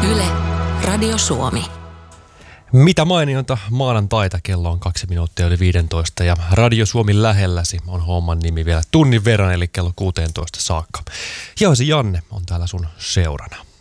Yle, Radio Suomi. Mitä mainionta maanantaita, kello on 2 minuuttia yli 15 ja Radio Suomi lähelläsi on homman nimi vielä tunnin verran, eli kello 16 saakka. Jausi Janne on täällä sun seurana.